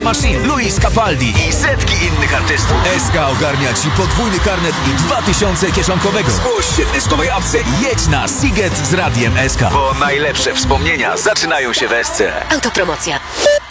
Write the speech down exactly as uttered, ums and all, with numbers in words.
Machine, Luis Capaldi i setki innych artystów. S K ogarnia Ci podwójny karnet i dwa tysiące kieszonkowego. Zgłoś się w eskowej apce i jedź na Siget z Radiem S K. Bo najlepsze wspomnienia zaczynają się w Esce. Autopromocja.